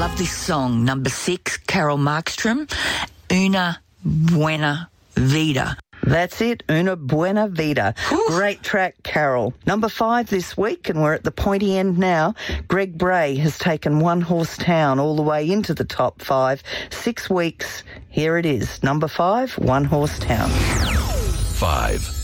love this song. Number 6, Carol Markstrom, Una Buena Vida. That's it, Una Buena Vida. Ooh. Great track, Carol. Number 5 this week, and we're at the pointy end now. Greg Bray has taken One Horse Town all the way into the top 5. 6 weeks. Here it is. Number 5, One Horse Town. 5.